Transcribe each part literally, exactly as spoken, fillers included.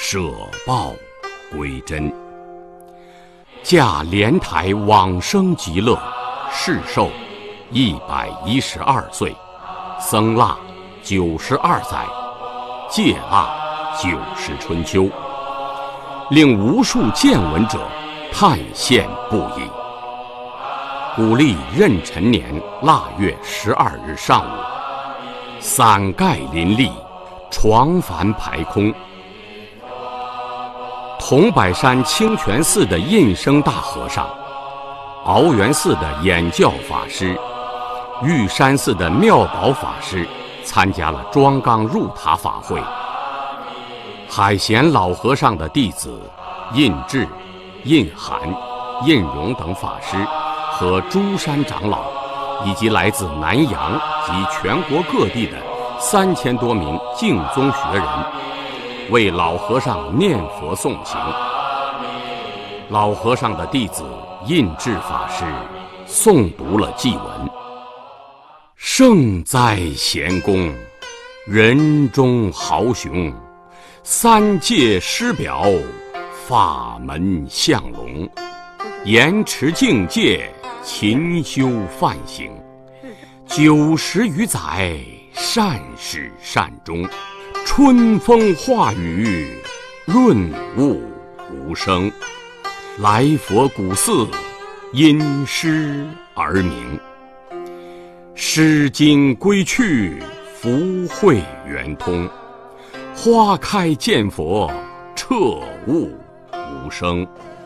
舍报归真。驾莲台往生极乐，世寿一百一十二岁，僧腊九十二载，戒腊九十春秋，令无数见闻者叹羡不已。古历壬辰年腊月十二日上午，伞盖林立，床幡排空。桐柏山清泉寺的印生大和尚，鳌源寺的演教法师，玉山寺的妙宝法师参加了庄纲入塔法会。海贤老和尚的弟子印智、印涵、印荣等法师和诸山长老，以及来自南洋及全国各地的三千多名净宗学人，为老和尚念佛诵行。老和尚的弟子印智法师诵读了祭文：圣哉贤公，人中豪雄，三界师表，法门相龙，严持境界，勤修梵行，九十余载，善始善终，春风化雨，润物无声。来佛古寺，因诗而名。诗经归去，福慧圆通。花开见佛，彻悟无声。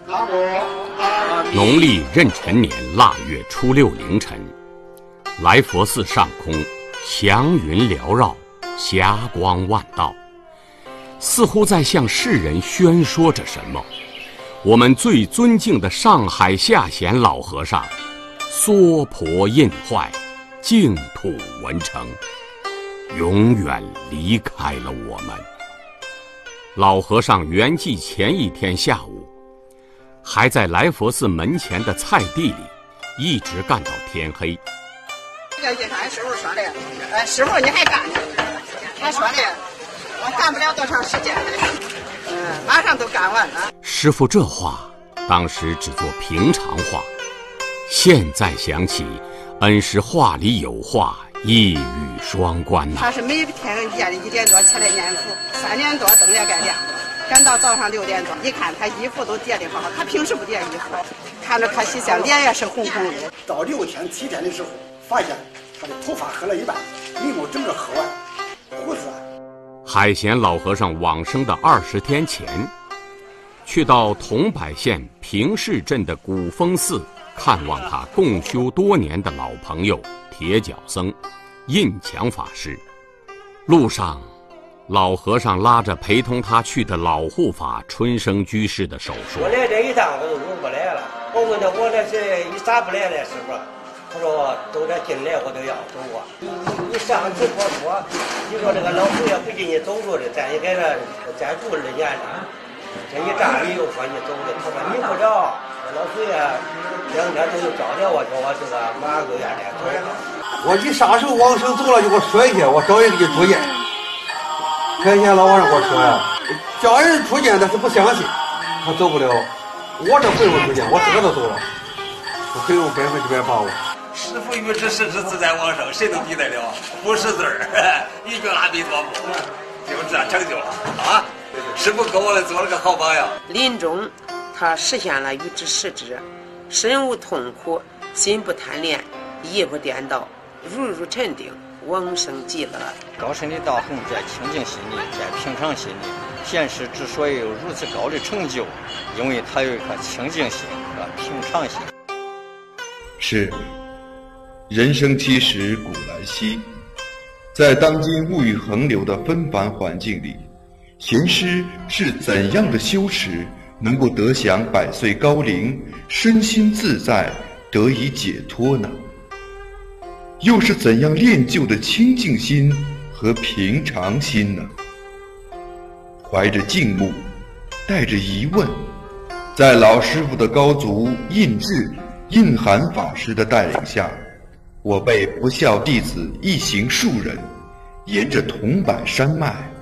农历壬辰年腊月初六凌晨，来佛寺上空祥云缭绕，霞光万道，似乎在向世人宣说着什么。我们最尊敬的上海下贤老和尚娑婆印坏，净土文成，永远离开了我们。老和尚圆寂前一天下午，还在来佛寺门前的菜地里一直干到天黑。 这个俺师傅说的，呃，师傅你还干呢？他说的，我干不了多长时间，嗯、呃，马上都干完了。 师傅这话当时只做平常话，现在想起，恩师话里有话，一语双关呐、啊。 他是每天夜里一点多起来念佛，三点多灯也该亮了，赶到早上六点多，一看他衣服都叠得好，他平时不叠衣服，看着可喜相，脸也是红红的。 到六天七天的时候，发现他的头发黑了一半，眉毛整个黑完，胡子。 海贤老和尚往生的二十天前，去到桐柏县平市镇的古峰寺看望他共修多年的老朋友铁脚僧印强法师。路上，老和尚拉着陪同他去的老护法春生居士的手说：“ 我来这一趟我都用不来了。我问他我这是你咋不来了，师傅？他说都这进来我都要走啊。你你你上次我说，你说这个老佛爷不进你走路的，咱也给这咱住二年了。这一站里又说你走的，他说你不着，老佛爷两天都找着我，说我这个马上就要来走。 我一啥时候往生走了就给我说一下，我找人给你出见。开前老和尚给我说呀，叫人出见他是不相信，他走不了。我这回我出见，我这都走了，我很有百分之百把握。 师父欲知世之自在往生，谁能比得了？不识字儿，一句阿弥陀佛，就这样成就了啊！师父给我来做了个好榜样。 临终，他实现了欲知世之，身无痛苦，心不贪恋，意不颠倒，如如沉定，往生极乐。 高深的道行在清净心里，在平常心里。现实之所以有如此高的成就，因为他有一颗清净心和平常心。 是。人生七十古来稀，在当今物欲横流的纷繁环境里，贤师是怎样的修持能够得享百岁高龄，身心自在，得以解脱呢？又是怎样练就的清净心和平常心呢？怀着敬慕，带着疑问，在老师傅的高足印智、印涵法师的带领下，我辈不孝弟子一行数人，沿着桐柏山脉